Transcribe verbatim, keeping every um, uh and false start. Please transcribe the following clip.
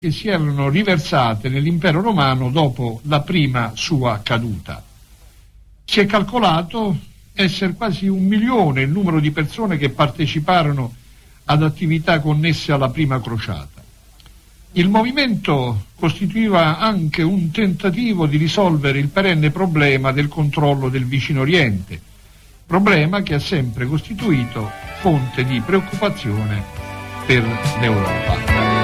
che si erano riversate nell'impero romano dopo la prima sua caduta. Si è calcolato essere quasi un milione il numero di persone che parteciparono ad attività connesse alla prima crociata. Il movimento costituiva anche un tentativo di risolvere il perenne problema del controllo del Vicino Oriente, problema che ha sempre costituito fonte di preoccupazione per l'Europa.